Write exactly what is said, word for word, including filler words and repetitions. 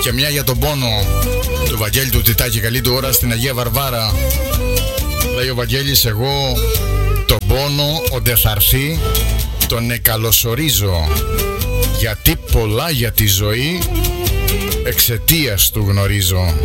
Και μια για τον πόνο του Βαγγέλη του Τιτάκη. Καλή του ώρα στην Αγία Βαρβάρα. Λέει ο Βαγγέλης, εγώ τον πόνο όντε θα έρθει τον εκαλωσορίζω, γιατί πολλά για τη ζωή εξαιτίας του γνωρίζω.